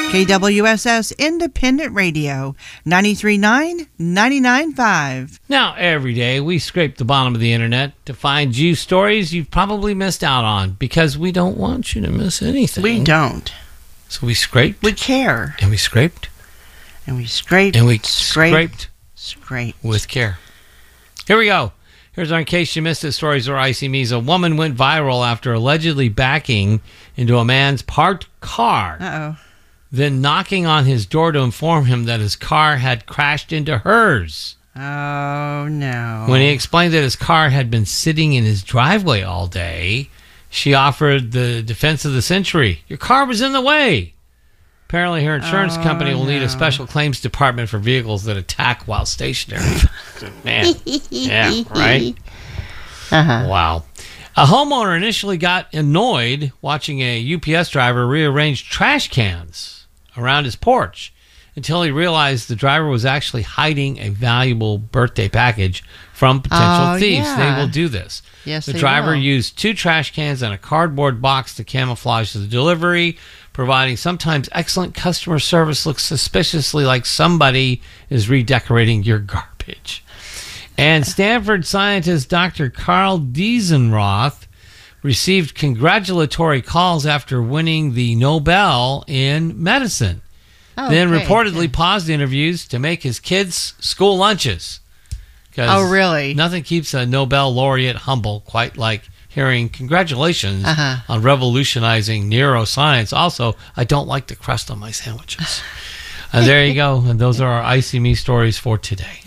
KWSS Independent Radio, 93.9, 99.5. Now, every day we scrape the bottom of the internet to find you stories you've probably missed out on because we don't want you to miss anything. We don't. So we scraped. We care. And we scraped. And we scraped. And we scraped. Scraped. With care. Here we go. Here's our In Case You Missed It stories or Icy Me's. A woman went viral after allegedly backing into a man's parked car. Uh-oh. Then knocking on his door to inform him that his car had crashed into hers. Oh, no. When he explained that his car had been sitting in his driveway all day, she offered the defense of the century. Your car was in the way. Apparently, her insurance company will need a special claims department for vehicles that attack while stationary. Man. Yeah, right? Uh-huh. Wow. A homeowner initially got annoyed watching a UPS driver rearrange trash cans around his porch until he realized the driver was actually hiding a valuable birthday package from potential thieves. Yeah. They will do this. Yes, the they driver will. used 2 trash cans and a cardboard box to camouflage the delivery, providing sometimes excellent customer service. Looks suspiciously like somebody is redecorating your garbage. And Stanford scientist Dr. Carl Diesenroth received congratulatory calls after winning the Nobel in medicine. Then reportedly paused interviews to make his kids' school lunches. Oh, really? Nothing keeps a Nobel laureate humble quite like hearing congratulations on revolutionizing neuroscience. Also, I don't like the crust on my sandwiches. And there you go. And those are our Icy Me stories for today.